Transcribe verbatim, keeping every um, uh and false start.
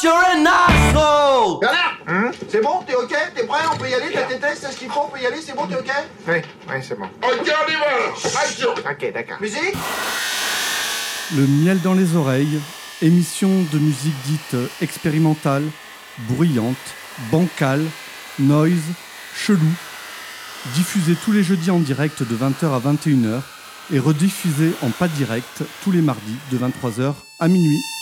You're an asshole! Bernard, Hum c'est bon, t'es ok? T'es prêt? On peut y aller? T'as tes tests, c'est ce qu'il faut? On peut y aller? C'est bon, t'es ok? Oui, oui, c'est bon. Ok, on y va! Action! Ok, d'accord. Musique? Le miel dans les oreilles, émission de musique dite expérimentale, bruyante, bancale, noise, chelou, diffusée tous les jeudis en direct de vingt heures à vingt et une heures et rediffusée en pas direct tous les mardis de vingt-trois heures à minuit.